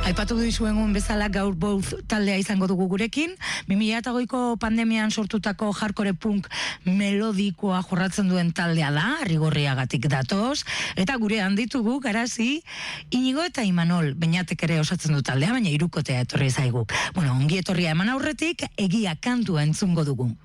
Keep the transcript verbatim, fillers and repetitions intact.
Aipatu dizuengun bezala gaur both taldea izango dugu gurekin, bi mila hogeiko pandemian sortutako hardcore punk melodikoa jorratzen duen taldea da, Rigorriagatik datoz, eta gure handitugu Garazi, Inigo eta Imanol, Beñatek ere osatzen du taldea, baina hirukotea etorri zaigu. Bueno, ongi etorria eman aurretik, egia kantua entzungo dugu.